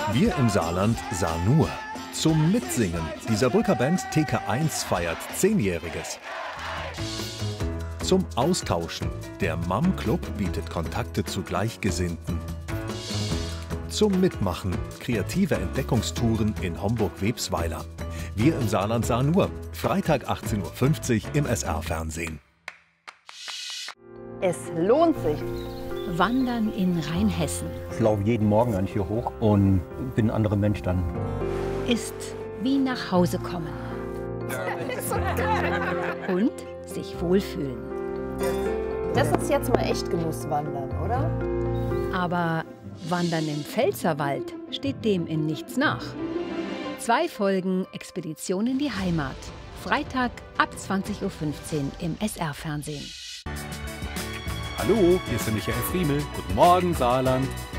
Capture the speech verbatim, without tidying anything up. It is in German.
Wir im Saarland sahen nur. Zum Mitsingen. Die Saarbrücker Band T K eins feiert Zehnjähriges. Zum Austauschen. Der M A M Club bietet Kontakte zu Gleichgesinnten. Zum Mitmachen. Kreative Entdeckungstouren in Homburg-Websweiler. Wir im Saarland sahen nur. Freitag achtzehn Uhr fünfzig im S R-Fernsehen. Es lohnt sich. Wandern in Rheinhessen Ich laufe jeden Morgen eigentlich hier hoch und bin ein anderer Mensch dann. ist wie nach Hause kommen. Und sich wohlfühlen. Das ist jetzt mal echt Genusswandern, oder? Aber Wandern im Pfälzerwald steht dem in nichts nach. Zwei Folgen Expedition in die Heimat. Freitag ab zwanzig Uhr fünfzehn im S R-Fernsehen. Hallo, hier ist der Michael Friemel. Guten Morgen, Saarland.